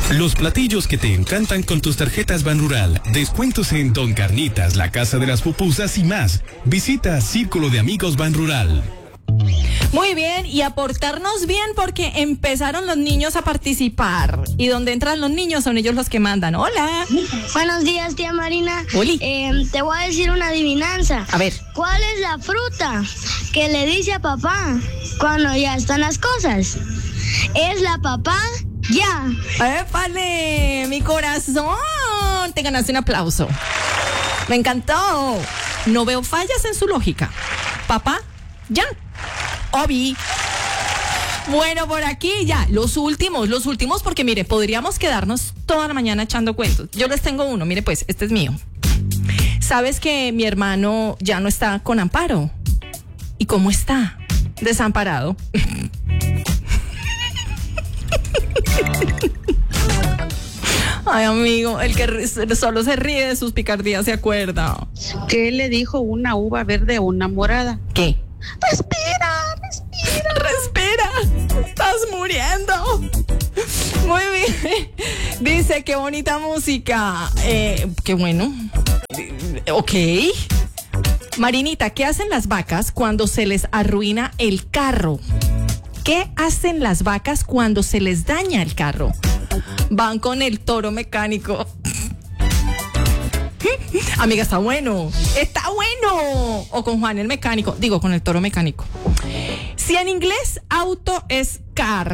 Los platillos que te encantan con tus tarjetas Banrural. Descuentos en Don Carnitas, la Casa de las Pupusas y más. Visita Círculo de Amigos Banrural. Muy bien, y a portarnos bien porque empezaron los niños a participar. Y donde entran los niños son ellos los que mandan. Hola. Buenos días, tía Marina. Oli. Te voy a decir una adivinanza. A ver. ¿Cuál es la fruta que le dice a papá cuando ya están las cosas? Es la papá ya. ¡Épale! ¡Mi corazón! Te ganaste un aplauso. Me encantó. No veo fallas en su lógica. Papá, ya. Obi. Bueno, por aquí ya, los últimos, porque mire, podríamos quedarnos toda la mañana echando cuentos. Yo les tengo uno, mire pues, este es mío. ¿Sabes que mi hermano ya no está con Amparo? ¿Y cómo está? Desamparado. Ay, amigo, el que solo se ríe de sus picardías se acuerda. ¿Qué le dijo una uva verde a una morada? ¿Qué? Respira, respira. Respira, estás muriendo. Muy bien. Dice, qué bonita música. Qué bueno. Ok. Marinita, ¿qué hacen las vacas cuando se les arruina el carro? ¿Qué hacen las vacas cuando se les daña el carro? Van con el toro mecánico. Amiga, está bueno. Está bueno. O con Juan el mecánico. Digo, con el toro mecánico. Si en inglés auto es car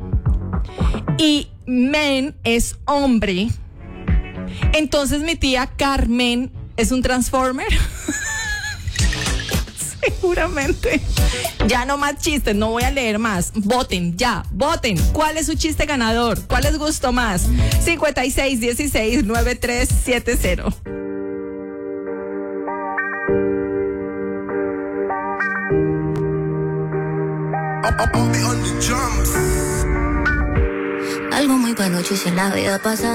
y men es hombre, entonces mi tía Carmen es un transformer. Seguramente. Ya no más chistes, no voy a leer más. Voten, ya, voten. ¿Cuál es su chiste ganador? ¿Cuál les gustó más? 56169370. Algo muy bueno yo hice en la vida pasada.